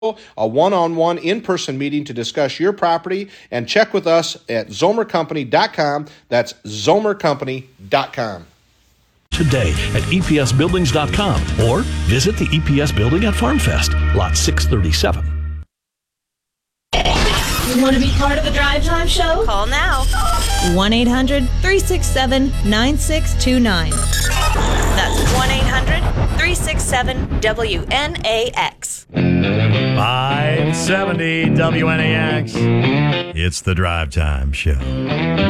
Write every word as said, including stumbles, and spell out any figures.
a one-on-one in-person meeting to discuss your property, and check with us at zomer company dot com. That's zomer company dot com. Today at E P S buildings dot com or visit the E P S building at FarmFest, lot six thirty-seven. You want to be part of the Drive Time Show? Call now. one eight hundred three six seven nine six two nine. That's one eight hundred three six seven W N A X. five seventy W N A X. It's the Drive Time Show.